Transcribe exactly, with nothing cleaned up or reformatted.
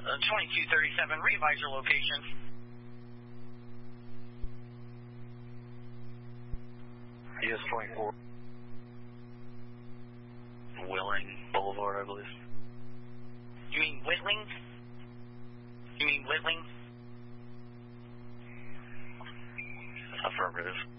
Uh, twenty-two thirty-seven, revise your location. U S twenty-four. Willing Boulevard, I believe. You mean Whitling? You mean Whitling? Affirmative.